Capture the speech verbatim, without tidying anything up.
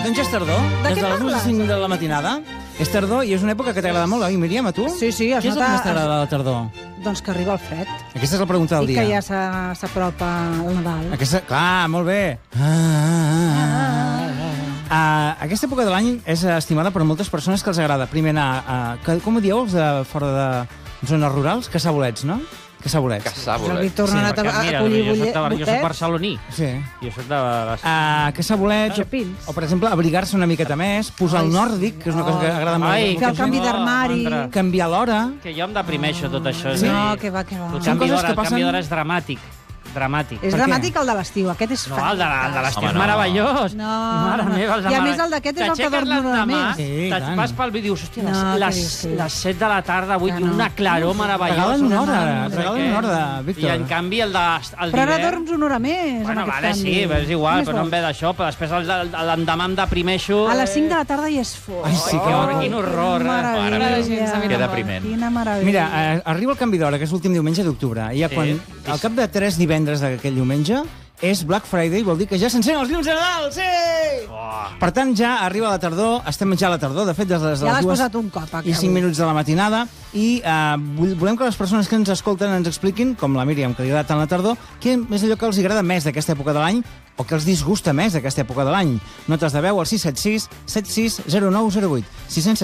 Doncs ja és tardor. De Des què de les parles? cinc de la matinada. És tardor i és una època que t'agrada molt, oi, Míriam, a tu? Sí, sí, es Què és el nota- que més t'agrada de la tardor? Doncs que arriba el fred. Aquesta és la pregunta del I dia. que ja s'ha- s'apropa el Nadal. Aquesta... Clar, molt bé. Ah, ah, ah. Uh, aquesta època de l'any és estimada per moltes persones que els agrada. Primer anar, a, que, com ho dieu, els de fora de zones rurals? Caçar-bolets, no? Caçar-bolets. Caçar Jordi bolets. torna Perquè, a mira, acollir jo soc, de, jo soc botets. barceloní. Sí. Jo soc de... de... Uh, caçar-bolets, Xapins. o, o, per exemple, abrigar-se una miqueta més, posar el nòrdic, que és una cosa que agrada molt. Ai, a Fer el molta canvi gent. d'armari. Andra. Canviar l'hora. Que jo em deprimeixo tot això. Sí? No, que va, que va. El Són canvi coses d'hora que el canvi passen- d'hora és dramàtic. Dramàtic. És Per què? dramàtic el de l'estiu, aquest és No, el de, el de l'estiu Home, és no. meravellós. No, Mare no. meva, els de I a mare- més el d'aquest és el que T'aixeques dorm una hora l'endemà, més. Sí, te'n tant. vas pel vídeo, dius, hòstia, les, No, què les, dius, què dius? les set de la tarda, vuit, Que i no. una claror Regalen meravellosa. una hora, mandra. regalen una hora, Víctor. I en canvi el de el Però ara d'hivern- dorms una hora més. Bueno, amb aquest vale, canvi. sí, però és igual, Més però no em vols? ve d'això, però després el de- l'endemà em deprimeixo. A les cinc de eh, la tarda ja és fort. Ai, sí, que Oh, horror. quin horror, eh? Quina Mare meravella. meva. La gent s'ha Que depriment. Quina meravella. Mira, eh, arriba el canvi d'hora, que és l'últim diumenge d'octubre. I ja Sí. quan, al cap de tres divendres d'aquell diumenge, és Black Friday, vol dir que ja s'encenen els llums de Nadal, sí! Oh. Per tant, ja arriba la tardor, estem ja a la tardor, de fet, des de les Ja l'has dues posat un cop, i acabo. cinc minuts de la matinada, i eh, vull- volem que les persones que ens escolten ens expliquin, com la Míriam, que li agrada tant la tardor, què és allò que els agrada més d'aquesta època de l'any o que els disgusta més d'aquesta època de l'any. Notes de veu al sis set sis set sis zero nou zero vuit. sis set sis